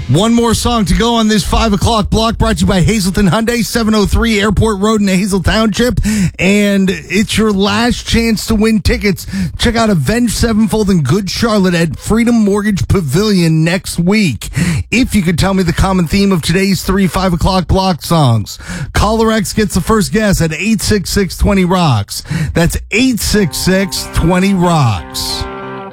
One more song to go on this 5 o'clock block, brought to you by Hazleton Hyundai, 703 Airport Road in Hazel Township. And it's your last chance to win tickets. Check out Avenged Sevenfold in Good Charlotte at Freedom Mortgage Pavilion next week. If you could tell me the common theme of today's 5 o'clock block songs. Caller X gets the first guess at 866-20-ROCKS. That's 866-20-ROCKS.